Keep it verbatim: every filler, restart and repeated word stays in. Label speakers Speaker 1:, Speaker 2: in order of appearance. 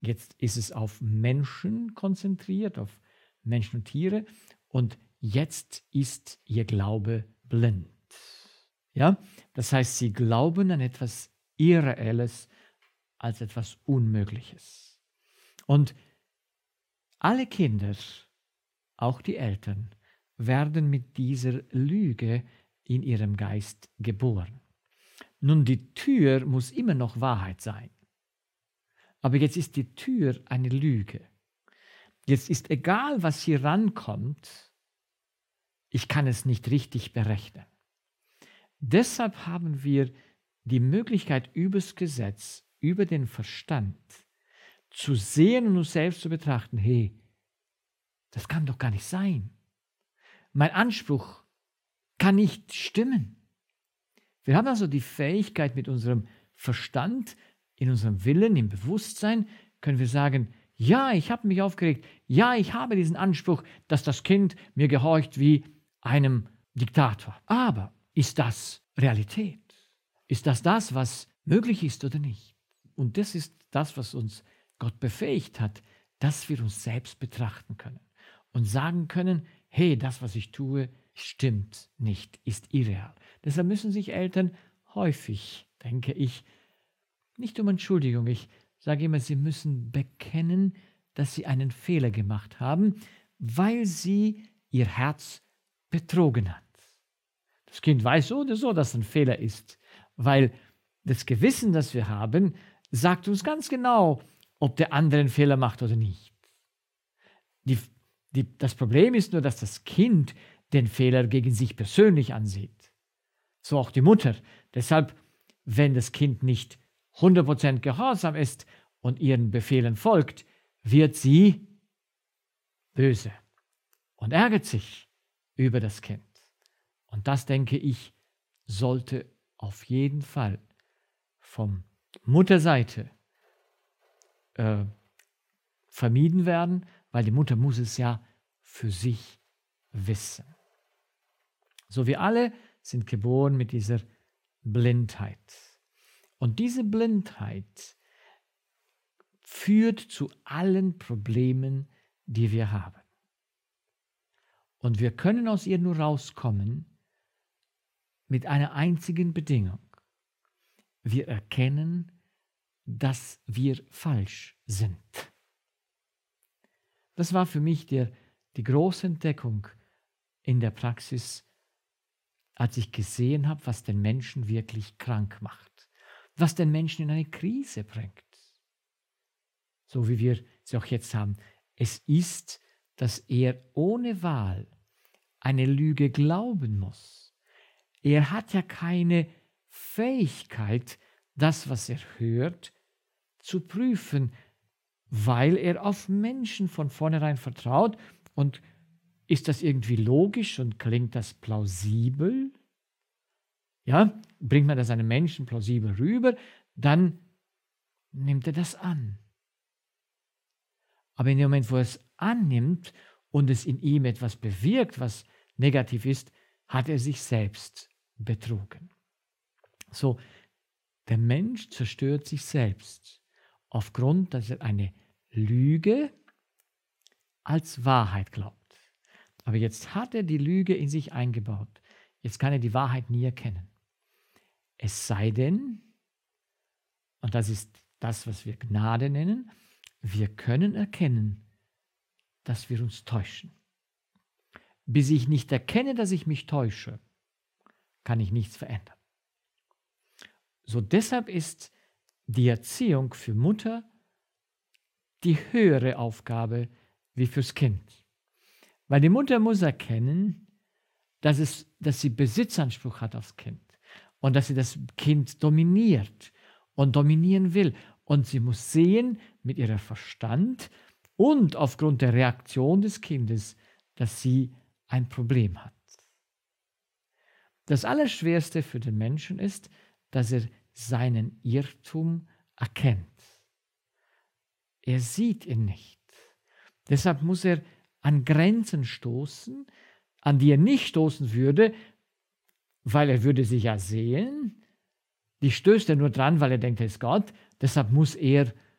Speaker 1: Jetzt ist es auf Menschen konzentriert, auf Menschen und Tiere. Und jetzt ist ihr Glaube blind. Ja? Das heißt, sie glauben an etwas Irreelles als etwas Unmögliches. Und alle Kinder, auch die Eltern, werden mit dieser Lüge in ihrem Geist geboren. Nun, die Tür muss immer noch Wahrheit sein. Aber jetzt ist die Tür eine Lüge. Jetzt ist egal, was hier rankommt, ich kann es nicht richtig berechnen. Deshalb haben wir die Möglichkeit, übers Gesetz, über den Verstand zu sehen und uns selbst zu betrachten, hey, das kann doch gar nicht sein. Mein Anspruch kann nicht stimmen. Wir haben also die Fähigkeit, mit unserem Verstand, in unserem Willen, im Bewusstsein, können wir sagen, ja, ich habe mich aufgeregt, ja, ich habe diesen Anspruch, dass das Kind mir gehorcht wie einem Diktator. Aber ist das Realität? Ist das das, was möglich ist oder nicht? Und das ist das, was uns Gott befähigt hat, dass wir uns selbst betrachten können und sagen können, hey, das, was ich tue, stimmt nicht, ist irreal. Deshalb müssen sich Eltern häufig, denke ich, nicht um Entschuldigung, ich sage immer, sie müssen bekennen, dass sie einen Fehler gemacht haben, weil sie ihr Herz betrogen hat. Das Kind weiß so oder so, dass es ein Fehler ist, weil das Gewissen, das wir haben, sagt uns ganz genau, ob der andere einen Fehler macht oder nicht. Die, die, das Problem ist nur, dass das Kind den Fehler gegen sich persönlich ansieht. So auch die Mutter. Deshalb, wenn das Kind nicht hundert Prozent gehorsam ist und ihren Befehlen folgt, wird sie böse und ärgert sich über das Kind. Und das, denke ich, sollte auf jeden Fall vom Mutterseite äh, vermieden werden, weil die Mutter muss es ja für sich wissen. So, wir alle sind geboren mit dieser Blindheit. Und diese Blindheit führt zu allen Problemen, die wir haben. Und wir können aus ihr nur rauskommen mit einer einzigen Bedingung. Wir erkennen, dass wir falsch sind. Das war für mich der, die große Entdeckung in der Praxis, als ich gesehen habe, was den Menschen wirklich krank macht, was den Menschen in eine Krise bringt. So wie wir sie auch jetzt haben. Es ist, dass er ohne Wahl eine Lüge glauben muss. Er hat ja keine Fähigkeit, das, was er hört, zu prüfen, weil er auf Menschen von vornherein vertraut. Und ist das irgendwie logisch und klingt das plausibel? Ja, bringt man das einem Menschen plausibel rüber, dann nimmt er das an. Aber in dem Moment, wo er es annimmt und es in ihm etwas bewirkt, was negativ ist, hat er sich selbst betrogen. So, der Mensch zerstört sich selbst aufgrund, dass er eine Lüge als Wahrheit glaubt. Aber jetzt hat er die Lüge in sich eingebaut. Jetzt kann er die Wahrheit nie erkennen. Es sei denn, und das ist das, was wir Gnade nennen, wir können erkennen, dass wir uns täuschen. Bis ich nicht erkenne, dass ich mich täusche, kann ich nichts verändern. So deshalb ist die Erziehung für Mutter die höhere Aufgabe wie fürs Kind. Weil die Mutter muss erkennen, dass, es, dass sie Besitzanspruch hat aufs Kind und dass sie das Kind dominiert und dominieren will. Und sie muss sehen mit ihrem Verstand und aufgrund der Reaktion des Kindes, dass sie ein Problem hat. Das Allerschwerste für den Menschen ist, dass er seinen Irrtum erkennt. Er sieht ihn nicht. Deshalb muss er an Grenzen stoßen, an die er nicht stoßen würde, weil er würde sie ja sehen. Die stößt er nur dran, weil er denkt, er ist Gott. Deshalb muss er